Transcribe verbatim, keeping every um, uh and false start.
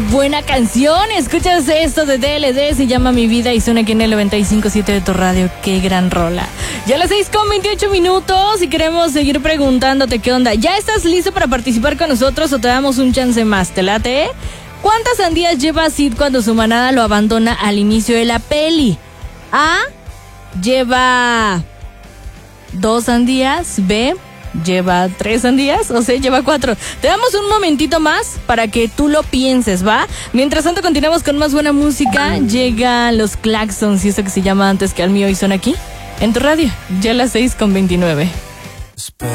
buena canción. Escuchas esto de D L D, se llama Mi Vida y suena aquí en el noventa y cinco punto siete de tu radio. Qué gran rola. Ya a las seis con veintiocho minutos y queremos seguir preguntándote qué onda. ¿Ya estás listo para participar con nosotros o te damos un chance más? ¿Te late? ¿Cuántas sandías lleva Sid cuando su manada lo abandona al inicio de la peli? A. Lleva dos sandías. B. Lleva tres sandías, o sea, lleva cuatro. Te damos un momentito más para que tú lo pienses, ¿va? Mientras tanto, continuamos con más buena música. Llegan los Claxons y eso que se llama Antes que al mío y son aquí en tu radio. Ya a las seis con veintinueve.